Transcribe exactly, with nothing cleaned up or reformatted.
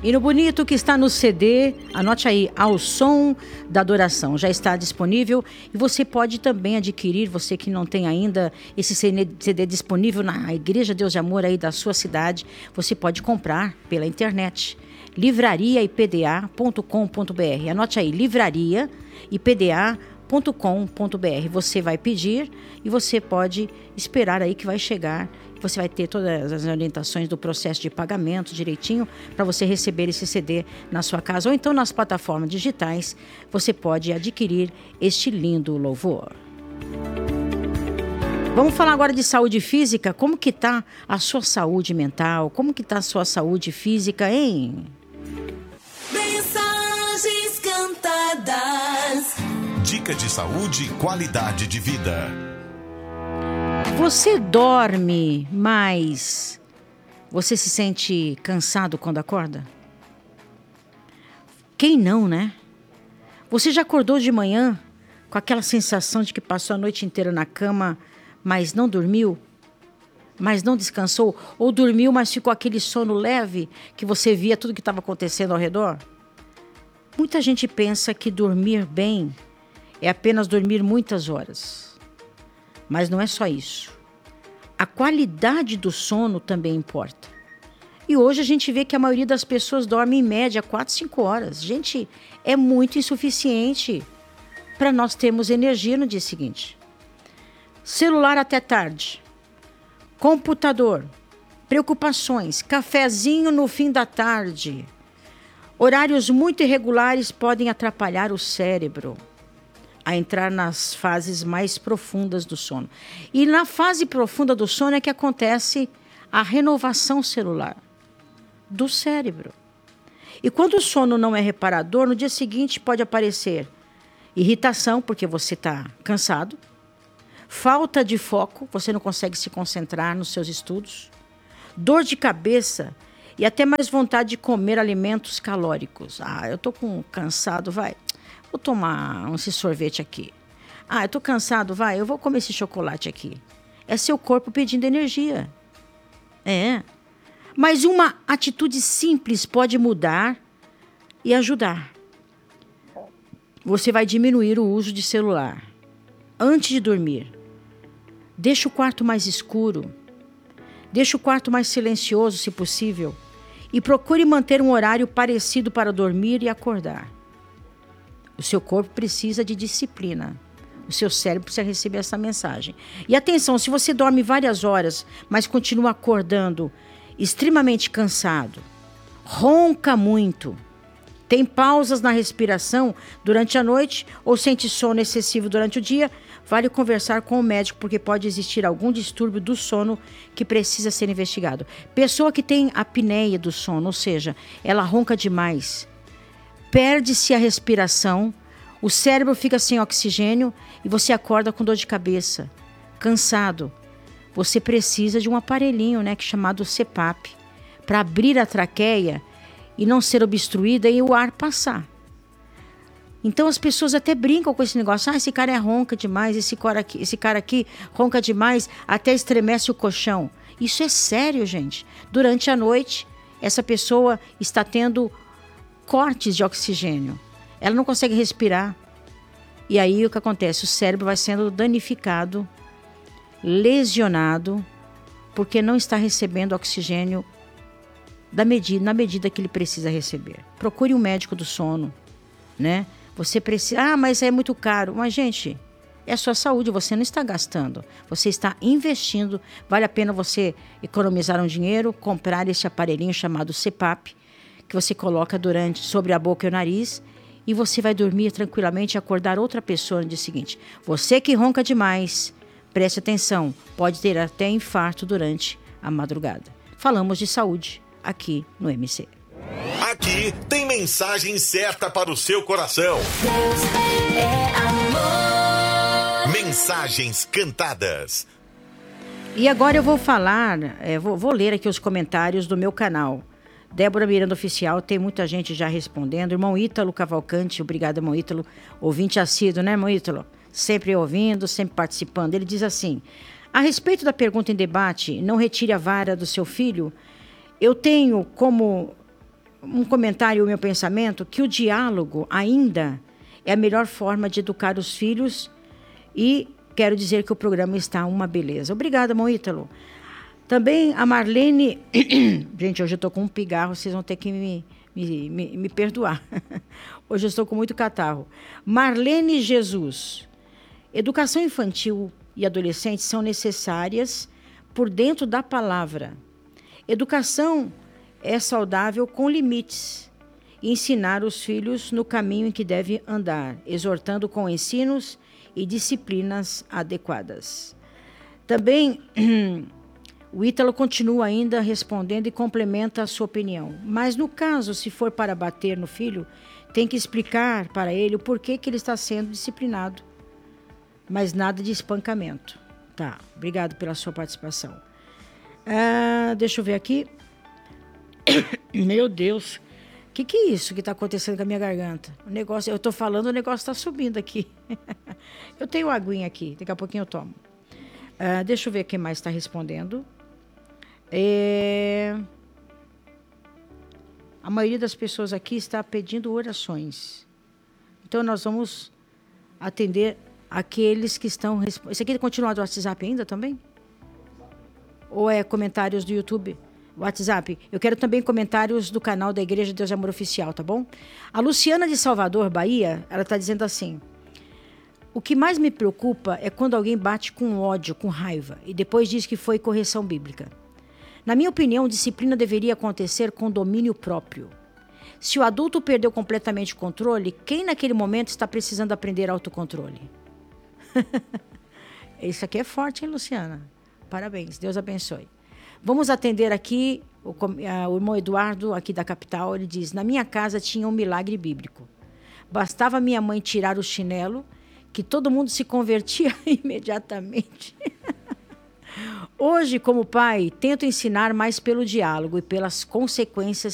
E no bonito que está no C D, anote aí, Ao Som da Adoração. Já está disponível e você pode também adquirir, você que não tem ainda esse C D disponível na Igreja Deus de Amor aí da sua cidade, você pode comprar pela internet. livraria I P D A ponto com ponto B R. Anote aí, livraria I P D A ponto com ponto B R. Você vai pedir e você pode esperar aí que vai chegar. Você vai ter todas as orientações do processo de pagamento direitinho para você receber esse C D na sua casa. Ou então nas plataformas digitais você pode adquirir este lindo louvor. Vamos falar agora de saúde física. Como que está a sua saúde mental? Como que está a sua saúde física, hein? Mensagens cantadas. Dica de saúde e qualidade de vida. Você dorme mais? Você se sente cansado quando acorda? Quem não, né? Você já acordou de manhã com aquela sensação de que passou a noite inteira na cama, mas não dormiu? Mas não descansou? Ou dormiu, mas ficou aquele sono leve que você via tudo que estava acontecendo ao redor? Muita gente pensa que dormir bem é apenas dormir muitas horas. Mas não é só isso. A qualidade do sono também importa. E hoje a gente vê que a maioria das pessoas dorme em média quatro, cinco horas. Gente, é muito insuficiente para nós termos energia no dia seguinte. Celular até tarde. Computador. Preocupações. Cafezinho no fim da tarde. Horários muito irregulares podem atrapalhar o cérebro a entrar nas fases mais profundas do sono. E na fase profunda do sono é que acontece a renovação celular do cérebro. E quando o sono não é reparador, no dia seguinte pode aparecer irritação, porque você está cansado, falta de foco, você não consegue se concentrar nos seus estudos, dor de cabeça e até mais vontade de comer alimentos calóricos. Ah, eu estou com cansado, vai. Vou tomar esse sorvete aqui. Ah, eu tô cansado, vai, eu vou comer esse chocolate aqui. É seu corpo pedindo energia. É. Mas uma atitude simples pode mudar e ajudar. Você vai diminuir o uso de celular. Antes de dormir, deixa o quarto mais escuro. Deixa o quarto mais silencioso, se possível. E procure manter um horário parecido para dormir e acordar. O seu corpo precisa de disciplina. O seu cérebro precisa receber essa mensagem. E atenção, se você dorme várias horas, mas continua acordando extremamente cansado, ronca muito, tem pausas na respiração durante a noite ou sente sono excessivo durante o dia, vale conversar com o médico, porque pode existir algum distúrbio do sono que precisa ser investigado. Pessoa que tem apneia do sono, ou seja, ela ronca demais, perde-se a respiração, o cérebro fica sem oxigênio e você acorda com dor de cabeça, cansado. Você precisa de um aparelhinho, né, que é chamado C PAP, para abrir a traqueia e não ser obstruída e o ar passar. Então as pessoas até brincam com esse negócio. Ah, esse cara é ronca demais, esse cara aqui, esse cara aqui ronca demais, até estremece o colchão. Isso é sério, gente. Durante a noite, essa pessoa está tendo cortes de oxigênio. Ela não consegue respirar. E aí o que acontece? O cérebro vai sendo danificado, lesionado, porque não está recebendo oxigênio da medida, na medida que ele precisa receber. Procure um médico do sono, né? Você precisa... Ah, mas é muito caro. Mas, gente, é a sua saúde, você não está gastando. Você está investindo. Vale a pena você economizar um dinheiro, comprar esse aparelhinho chamado C PAP, que você coloca durante, sobre a boca e o nariz, e você vai dormir tranquilamente e acordar outra pessoa no dia seguinte. Você que ronca demais, preste atenção, pode ter até infarto durante a madrugada. Falamos de saúde aqui no M C. Aqui tem mensagem certa para o seu coração. Deus é amor. Mensagens cantadas. E agora eu vou falar, é, vou, vou ler aqui os comentários do meu canal. Débora Miranda Oficial, tem muita gente já respondendo. Irmão Ítalo Cavalcante, obrigado, irmão Ítalo. Ouvinte assíduo, né, irmão Ítalo? Sempre ouvindo, sempre participando. Ele diz assim: a respeito da pergunta em debate, não retire a vara do seu filho, eu tenho como um comentário, o meu pensamento, que o diálogo ainda é a melhor forma de educar os filhos e quero dizer que o programa está uma beleza. Obrigada, Mão Ítalo. Também a Marlene... Gente, hoje eu estou com um pigarro, vocês vão ter que me, me, me, me perdoar. Hoje eu estou com muito catarro. Marlene Jesus. Educação infantil e adolescente são necessárias por dentro da palavra. Educação é saudável com limites e ensinar os filhos no caminho em que deve andar, exortando com ensinos e disciplinas adequadas. Também o Ítalo continua ainda respondendo e complementa a sua opinião. Mas no caso, se for para bater no filho, tem que explicar para ele o porquê que ele está sendo disciplinado. Mas nada de espancamento. Tá, obrigado pela sua participação. Ah, deixa eu ver aqui. Meu Deus, o que, que é isso que está acontecendo com a minha garganta? O negócio, eu estou falando, o negócio está subindo aqui. Eu tenho aguinha aqui, daqui a pouquinho eu tomo. Ah, deixa eu ver quem mais está respondendo. É... A maioria das pessoas aqui está pedindo orações. Então, nós vamos atender aqueles que estão... Esse aqui continua do WhatsApp ainda também? Ou é comentários do YouTube? WhatsApp. Eu quero também comentários do canal da Igreja de Deus e Amor Oficial, tá bom? A Luciana de Salvador, Bahia, ela está dizendo assim: o que mais me preocupa é quando alguém bate com ódio, com raiva, e depois diz que foi correção bíblica. Na minha opinião, disciplina deveria acontecer com domínio próprio. Se o adulto perdeu completamente o controle, quem naquele momento está precisando aprender autocontrole? Isso aqui é forte, hein, Luciana? Parabéns, Deus abençoe. Vamos atender aqui o, uh, o irmão Eduardo, aqui da capital. Ele diz: na minha casa tinha um milagre bíblico. Bastava minha mãe tirar o chinelo, que todo mundo se convertia imediatamente. Hoje, como pai, tento ensinar mais pelo diálogo e pelas consequências